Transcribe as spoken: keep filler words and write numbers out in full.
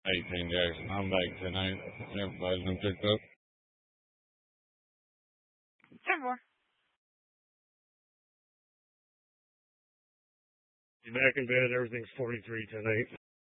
eighteen Jackson. I'm back tonight. Everybody's been picked up. ten four. You back in bed, everything's forty-three tonight.